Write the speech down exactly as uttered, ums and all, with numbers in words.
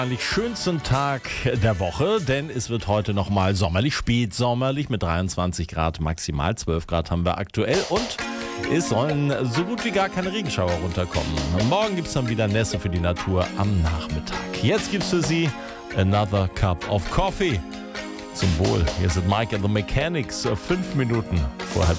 Eigentlich schönsten Tag der Woche, denn es wird heute nochmal sommerlich, spätsommerlich mit dreiundzwanzig Grad, maximal zwölf Grad haben wir aktuell und es sollen so gut wie gar keine Regenschauer runterkommen. Morgen gibt es dann wieder Nässe für die Natur am Nachmittag. Jetzt gibt es für Sie Another Cup of Coffee. Zum Wohl. Hier sind Mike and the Mechanics, fünf Minuten vor halb